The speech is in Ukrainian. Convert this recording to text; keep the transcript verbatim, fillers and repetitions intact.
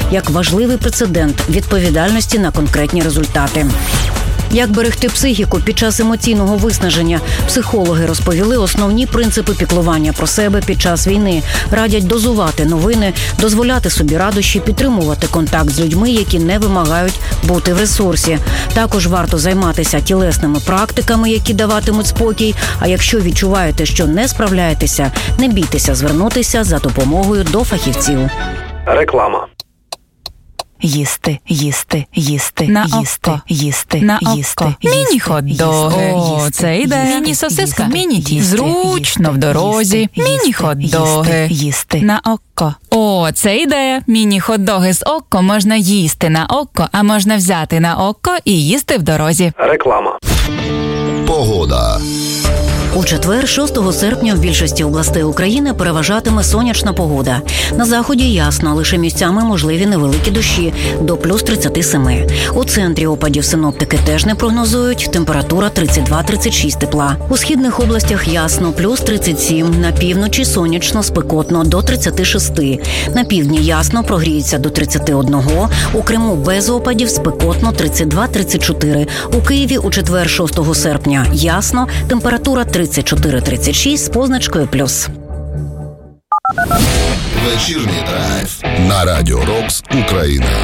як важливий прецедент відповідальності на конкретні результати. Як берегти психіку під час емоційного виснаження? Психологи розповіли основні принципи піклування про себе під час війни. Радять дозувати новини, дозволяти собі радощі, підтримувати контакт з людьми, які не вимагають бути в ресурсі. Також варто займатися тілесними практиками, які даватимуть спокій. А якщо відчуваєте, що не справляєтеся, не бійтеся звернутися за допомогою до фахівців. Реклама. Їсти, їсти, їсти, на їсти, око. їсти, на їсти, око. Міні-хот-доги. О, це ідея. Міні-сосиска, міні-тіст. Зручно в дорозі. Міні-хот-доги. Їсти. На око. О, це ідея. Міні-хот-доги з око можна їсти на око, а можна взяти на око і їсти в дорозі. Реклама. Погода. У четвер, шостого серпня, в більшості областей України переважатиме сонячна погода. На заході ясно, лише місцями можливі невеликі дощі до плюс тридцять сім. У центрі опадів синоптики теж не прогнозують, температура тридцять два - тридцять шість тепла. У східних областях ясно, плюс тридцять сім, на півночі сонячно, спекотно до тридцять шість. На півдні ясно, прогріється до тридцять один, у Криму без опадів, спекотно тридцять два - тридцять чотири. У Києві у четвер, шостого серпня ясно, температура тридцять чотири - тридцять шість з позначкою плюс. Вечірній драйв на Радіо Рокс Україна.